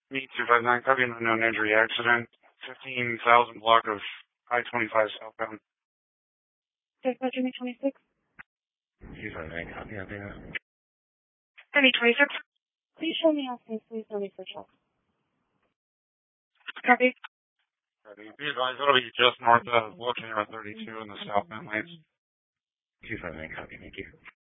Me 259, copy an unknown injury accident, 15,000 block of I-25 southbound. Dispatch me 26. 259, copy, copy. Me 26. Please show me access, please, no need for check. Copy. Be advised, it'll be just north of Volcano 32 in the southbound lanes. 259, copy, thank you.